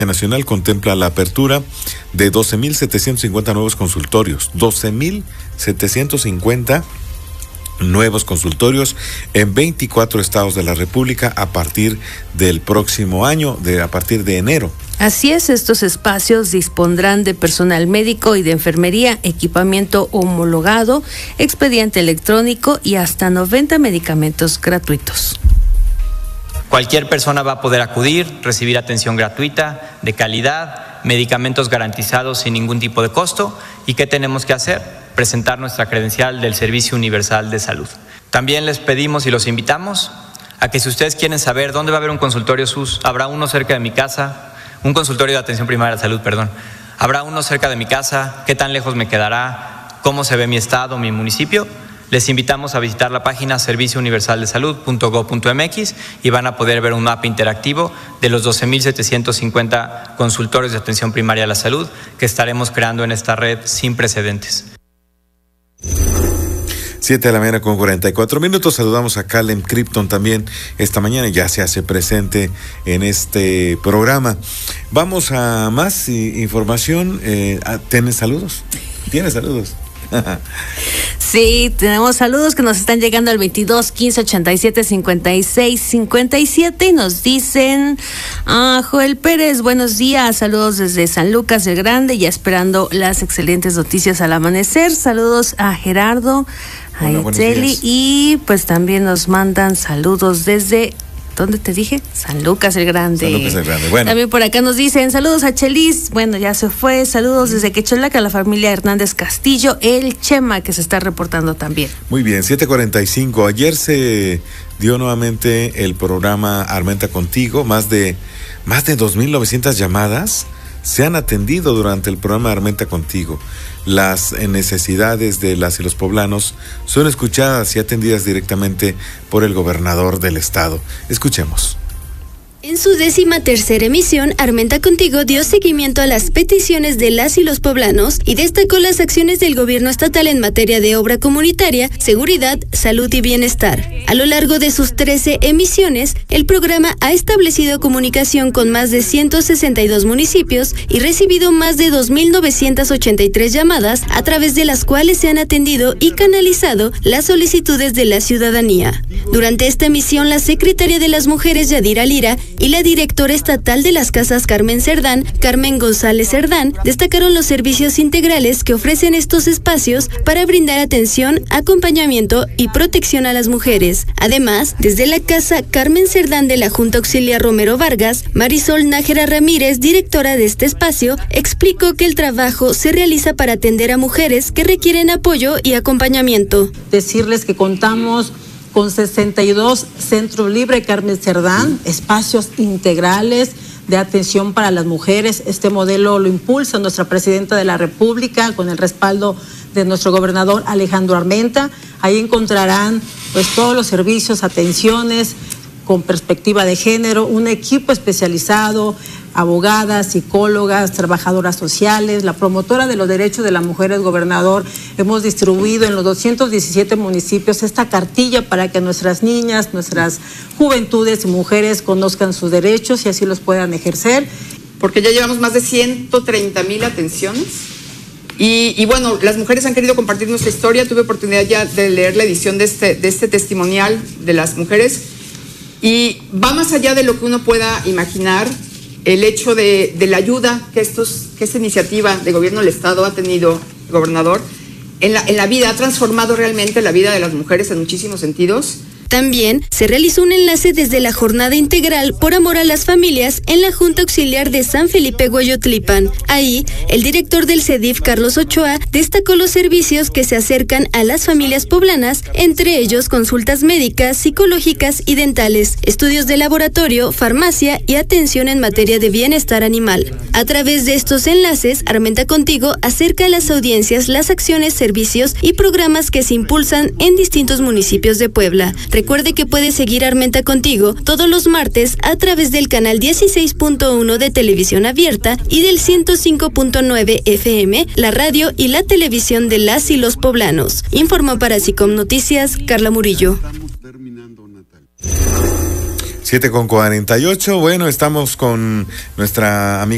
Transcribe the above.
nacional contempla la apertura de 12,750 nuevos consultorios, 12,750 nuevos consultorios en 24 estados de la República a partir del próximo año, a partir de enero. Así es, estos espacios dispondrán de personal médico y de enfermería, equipamiento homologado, expediente electrónico y hasta 90 medicamentos gratuitos. Cualquier persona va a poder acudir, recibir atención gratuita, de calidad, medicamentos garantizados sin ningún tipo de costo. ¿Y qué tenemos que hacer? Presentar nuestra credencial del Servicio Universal de Salud. También les pedimos y los invitamos a que si ustedes quieren saber dónde va a haber un consultorio SUS, habrá uno cerca de mi casa, un consultorio de atención primaria de salud, habrá uno cerca de mi casa, qué tan lejos me quedará, cómo se ve mi estado, mi municipio. Les invitamos a visitar la página serviciouniversaldesalud.gov.mx y van a poder ver un mapa interactivo de los 12,750 consultorios de atención primaria a la salud que estaremos creando en esta red sin precedentes. 7:44 a.m. Saludamos a Callum Krypton también esta mañana, ya se hace presente en este programa. Vamos a más información. ¿Tienes saludos? Sí, tenemos saludos que nos están llegando al 22 15 87 56 57 y nos dicen Joel Pérez, buenos días, saludos desde San Lucas del Grande, ya esperando las excelentes noticias al amanecer. Saludos a Gerardo, a Iteli y pues también nos mandan saludos desde ¿dónde te dije? San Lucas el Grande. San Lucas el Grande, bueno. También por acá nos dicen, saludos a Chelis, bueno, ya se fue, saludos desde Quecholaca a la familia Hernández Castillo, el Chema que se está reportando también. Muy bien, 7:45, ayer se dio nuevamente el programa Armenta Contigo, más de 2,900 llamadas se han atendido durante el programa Armenta Contigo. Las necesidades de las y los poblanos son escuchadas y atendidas directamente por el gobernador del estado. Escuchemos. En su 13ª emisión, Armenta Contigo dio seguimiento a las peticiones de las y los poblanos y destacó las acciones del gobierno estatal en materia de obra comunitaria, seguridad, salud y bienestar. A lo largo de sus 13 emisiones, el programa ha establecido comunicación con más de 162 municipios y recibido más de 2,983 llamadas, a través de las cuales se han atendido y canalizado las solicitudes de la ciudadanía. Durante esta emisión, la secretaria de las Mujeres, Yadira Lira, y la directora estatal de las casas, Carmen González Cerdán, destacaron los servicios integrales que ofrecen estos espacios para brindar atención, acompañamiento y protección a las mujeres. Además, desde la casa Carmen Cerdán de la Junta Auxiliar Romero Vargas, Marisol Nájera Ramírez, directora de este espacio, explicó que el trabajo se realiza para atender a mujeres que requieren apoyo y acompañamiento. Decirles que contamos con 62 Centros Libre Carmen Cerdán, espacios integrales de atención para las mujeres. Este modelo lo impulsa nuestra presidenta de la República con el respaldo de nuestro gobernador Alejandro Armenta. Ahí encontrarán pues todos los servicios, atenciones con perspectiva de género, un equipo especializado, abogadas, psicólogas, trabajadoras sociales, la promotora de los derechos de la mujer, el gobernador. Hemos distribuido en los 217 municipios esta cartilla para que nuestras niñas, nuestras juventudes y mujeres conozcan sus derechos y así los puedan ejercer. Porque ya llevamos más de 130,000 atenciones y bueno, las mujeres han querido compartir nuestra historia. Tuve oportunidad ya de leer la edición de este testimonial de las mujeres y va más allá de lo que uno pueda imaginar. El hecho de la ayuda que esta iniciativa de gobierno del estado ha tenido, el gobernador, en la vida, ha transformado realmente la vida de las mujeres en muchísimos sentidos. También se realizó un enlace desde la jornada integral por amor a las familias en la Junta Auxiliar de San Felipe Hueyotlipan. Ahí, el director del CEDIF, Carlos Ochoa, destacó los servicios que se acercan a las familias poblanas, entre ellos consultas médicas, psicológicas y dentales, estudios de laboratorio, farmacia y atención en materia de bienestar animal. A través de estos enlaces, Armenta Contigo acerca a las audiencias las acciones, servicios y programas que se impulsan en distintos municipios de Puebla. Recuerde que puede seguir Armenta Contigo todos los martes a través del canal 16.1 de televisión abierta y del 105.9 FM, la radio y la televisión de las y los poblanos. Informó para SICOM Noticias, Carla Murillo. 7:48, bueno, estamos con nuestra amiga